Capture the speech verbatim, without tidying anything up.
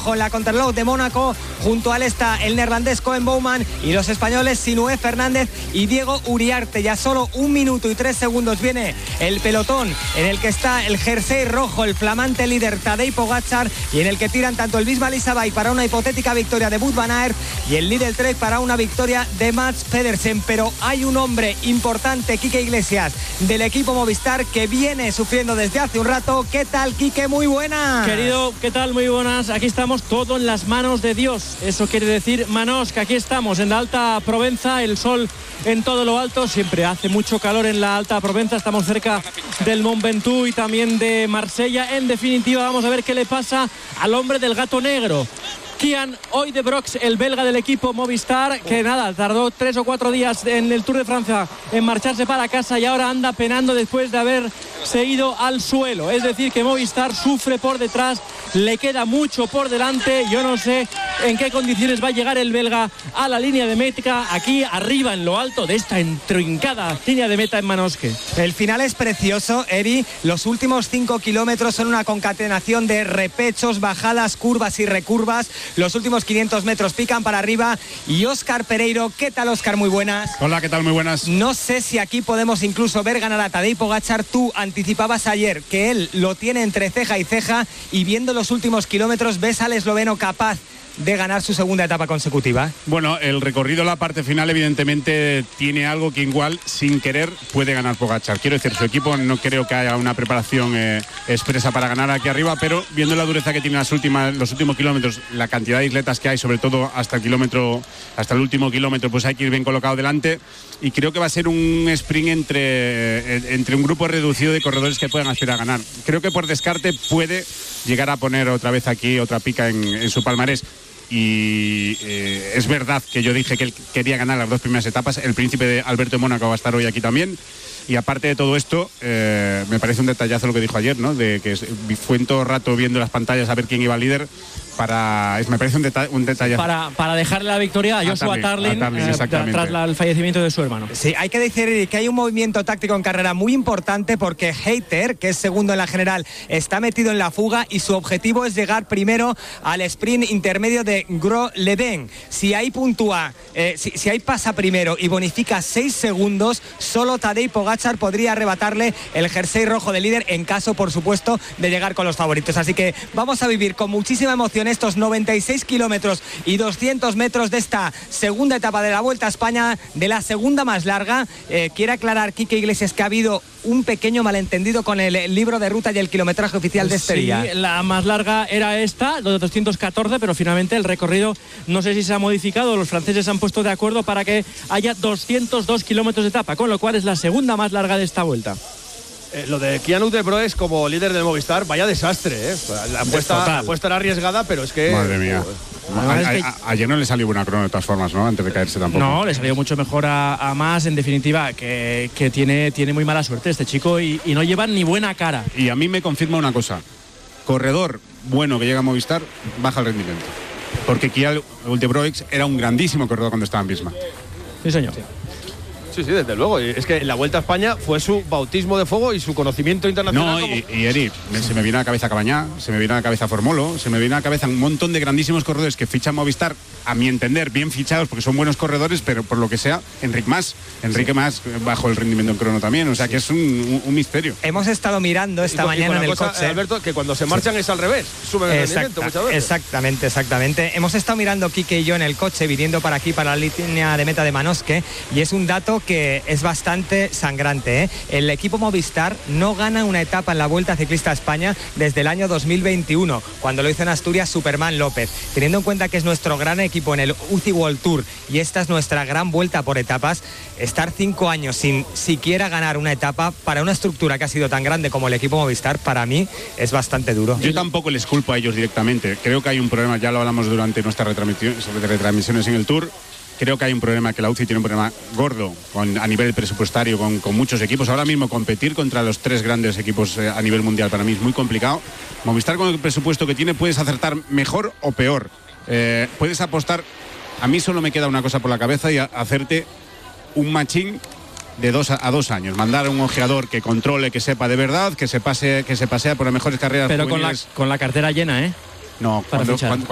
rojo en la contrarreloj de Mónaco. Junto a él está el neerlandés Koen Bouwman y los españoles Sinué Fernández y Diego Uriarte. Ya solo un minuto y tres segundos viene el pelotón en el que está el jersey rojo, el flamante líder Tadej Pogačar, y en el que tiran tanto el Bisbal Isabay para una hipotética victoria de Wout van Aert y el Lidl Trek para una victoria de Mats Pedersen. Pero hay un hombre importante, Quique Iglesias, del equipo Movistar, que viene sufriendo desde hace un rato. ¿Qué tal, Quique? Muy buenas. Querido, ¿qué tal? Muy buenas. Aquí estamos, todo en las manos de Dios. Eso quiere decir, manos, que aquí estamos en la Alta Provenza, el sol en todo lo alto. Siempre hace mucho calor en la Alta Provenza. Estamos cerca del Mont Ventoux y también de Marsella. En definitiva, vamos a ver qué le pasa al hombre del gato negro. Kian Oudebroeks, el belga del equipo Movistar, que nada, tardó tres o cuatro días en el Tour de Francia en marcharse para casa y ahora anda penando después de haberse ido al suelo. Es decir, que Movistar sufre por detrás, le queda mucho por delante. Yo no sé en qué condiciones va a llegar el belga a la línea de meta, aquí arriba en lo alto de esta intrincada línea de meta en Manosque. El final es precioso, Eri. Los últimos cinco kilómetros son una concatenación de repechos, bajadas, curvas y recurvas. Los últimos quinientos metros pican para arriba. Y Óscar Pereiro, ¿qué tal, Óscar? Muy buenas. Hola, ¿qué tal? Muy buenas. No sé si aquí podemos incluso ver ganar a Tadej Pogačar. Tú anticipabas ayer que él lo tiene entre ceja y ceja, y viendo los últimos kilómetros, ¿ves al esloveno capaz de ganar su segunda etapa consecutiva? Bueno, el recorrido, la parte final, evidentemente tiene algo que igual, sin querer, puede ganar Pogačar. Quiero decir, su equipo no creo que haya una preparación eh, expresa para ganar aquí arriba, pero viendo la dureza que tiene las últimas, los últimos kilómetros, la cantidad de isletas que hay, sobre todo hasta el kilómetro, hasta el último kilómetro, pues hay que ir bien colocado delante, y creo que va a ser un sprint entre, entre un grupo reducido de corredores que puedan aspirar a ganar. Creo que por descarte puede llegar a poner otra vez aquí otra pica en, en su palmarés. Y eh, es verdad que yo dije que él quería ganar las dos primeras etapas. El príncipe de Alberto de Mónaco va a estar hoy aquí también. Y aparte de todo esto, eh, me parece un detallazo lo que dijo ayer, ¿no? De que fue en todo rato viendo las pantallas a ver quién iba líder. Para, me parece un, deta un detalle para, para dejarle la victoria a Joshua Tarling, Tarling eh, tras la, el fallecimiento de su hermano. Sí, hay que decir que hay un movimiento táctico en carrera muy importante, porque Hayter, que es segundo en la general, está metido en la fuga y su objetivo es llegar primero al sprint intermedio de Gros-Leven. Si ahí puntúa, eh, si, si ahí pasa primero y bonifica seis segundos, solo Tadej Pogačar podría arrebatarle el jersey rojo de líder, en caso, por supuesto, de llegar con los favoritos. Así que vamos a vivir con muchísima emoción estos noventa y seis kilómetros y doscientos metros de esta segunda etapa de la Vuelta a España, de la segunda más larga. Eh, quiere aclarar Quique Iglesias que ha habido un pequeño malentendido con el libro de ruta y el kilometraje oficial de este sí, día. La más larga era esta, los de doscientos catorce, pero finalmente el recorrido no sé si se ha modificado. Los franceses se han puesto de acuerdo para que haya doscientos dos kilómetros de etapa, con lo cual es la segunda más larga de esta Vuelta. Eh, lo de Kian Oudebroeks como líder del Movistar, vaya desastre, ¿eh? La apuesta, la apuesta era arriesgada, pero es que... Madre mía. A, a, a, ayer no le salió buena crono de todas formas, ¿no? Antes de caerse tampoco. No, le salió mucho mejor a, a Mas, en definitiva, que, que tiene, tiene muy mala suerte este chico y, y no lleva ni buena cara. Y a mí me confirma una cosa. Corredor bueno que llega a Movistar, baja el rendimiento. Porque Kian Oudebroeks era un grandísimo corredor cuando estaba en Visma. Sí, señor. Sí, sí, desde luego. Es que la Vuelta a España fue su bautismo de fuego y su conocimiento internacional. No, como... y, y Eri, se me viene a la cabeza Cabañá, se me viene a la cabeza Formolo, se me viene a la cabeza un montón de grandísimos corredores que fichan Movistar, a mi entender, bien fichados porque son buenos corredores, pero por lo que sea, Enric Mas, Enrique sí. Mas bajo el rendimiento en crono también, o sea que es un, un, un misterio. Hemos estado mirando esta y, mañana y en el cosa, coche. Alberto, que cuando se marchan sí. es al revés, suben el Exacta, rendimiento muchas veces. Exactamente, exactamente. Hemos estado mirando Quique y yo en el coche, viniendo para aquí, para la línea de meta de Manosque, y es un dato que es bastante bastante sangrante, ¿eh? El equipo Movistar no gana una etapa en la Vuelta Ciclista a España desde el año dos mil veintiuno, cuando lo hizo en Asturias Superman López. Teniendo en cuenta que es nuestro gran equipo en el U C I World Tour y esta es nuestra gran vuelta por etapas, estar cinco años sin siquiera ganar una etapa para una estructura que ha sido tan grande como el equipo Movistar, para mí es bastante duro. Yo tampoco les culpo a ellos directamente. Creo que hay un problema, ya lo hablamos durante nuestras retransmisiones, retransmisiones en el Tour. Creo que hay un problema, que la U C I tiene un problema gordo con, a nivel presupuestario con, con muchos equipos. Ahora mismo competir contra los tres grandes equipos eh, a nivel mundial para mí es muy complicado. Movistar, con el presupuesto que tiene, puedes acertar mejor o peor. Eh, puedes apostar. A mí solo me queda una cosa por la cabeza y a, hacerte un machín de dos a, a dos años. Mandar a un ojeador que controle, que sepa de verdad, que se pase, que se pasea por las mejores carreras. Pero con la, con la cartera llena, ¿eh? No, cuando, cuando,